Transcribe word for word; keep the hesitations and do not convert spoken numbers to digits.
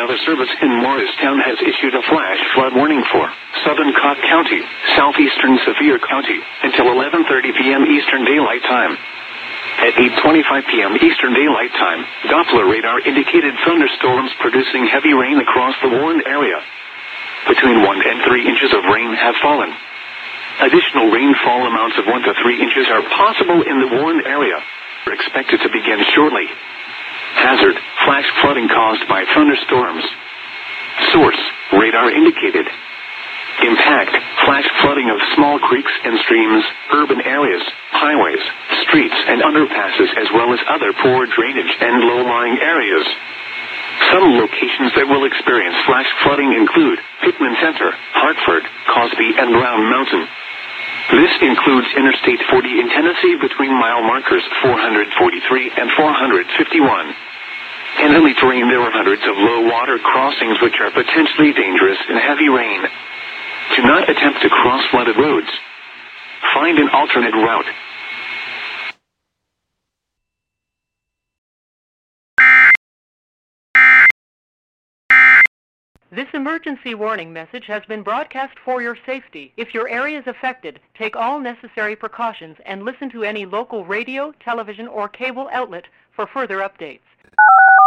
Weather Service in Morristown has issued a flash flood warning for southern Cobb County, southeastern Sevier County, until eleven thirty p.m. Eastern Daylight Time. At eight twenty-five p.m. Eastern Daylight Time, Doppler radar indicated thunderstorms producing heavy rain across the warned area. Between one and three inches of rain have fallen. Additional rainfall amounts of one to three inches are possible in the warned area. Are expected to begin shortly. Hazard, flash flooding caused by thunderstorms. Source, radar indicated. Impact, flash flooding of small creeks and streams, urban areas, highways, streets and underpasses, as well as other poor drainage and low-lying areas. Some locations that will experience flash flooding include Pittman Center, Hartford, Cosby, and Brown Mountain. This includes Interstate forty in Tennessee between mile markers four forty-three and four fifty-one. In hilly terrain, there are hundreds of low-water crossings which are potentially dangerous in heavy rain. Do not attempt to cross flooded roads. Find an alternate route. This emergency warning message has been broadcast for your safety. If your area is affected, take all necessary precautions and listen to any local radio, television, or cable outlet for further updates.